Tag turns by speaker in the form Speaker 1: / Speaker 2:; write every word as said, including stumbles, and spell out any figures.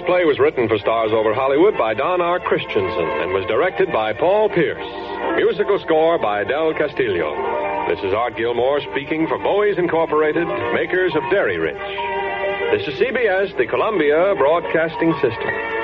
Speaker 1: play was written for Stars Over Hollywood by Don R. Christensen and was directed by Paul Pierce. Musical score by Del Castillo. This is Art Gilmore speaking for Bowie's Incorporated, makers of Dairy Rich. This is C B S, the Columbia Broadcasting System.